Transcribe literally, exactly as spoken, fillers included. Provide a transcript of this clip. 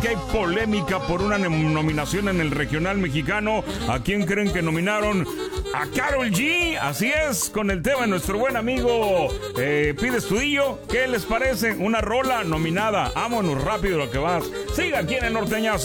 que hay polémica por una nominación en el regional mexicano. ¿A quién creen que nominaron? A Karol G, así es, con el tema de nuestro buen amigo eh, Pide Estudillo. ¿Qué les parece? Una rola nominada. Vámonos rápido lo que vas. Siga aquí en el Norteñazo.